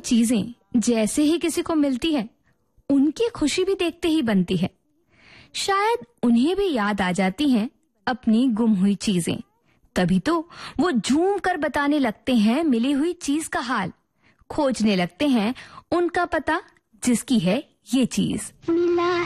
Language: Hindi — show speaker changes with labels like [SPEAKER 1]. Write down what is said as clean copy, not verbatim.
[SPEAKER 1] चीजें जैसे ही किसी को मिलती है, उनकी खुशी भी देखते ही बनती है। शायद उन्हें भी याद आ जाती हैं अपनी गुम हुई चीजें, तभी तो वो झूम कर बताने लगते हैं मिली हुई चीज का हाल, खोजने लगते हैं उनका पता जिसकी है ये चीज।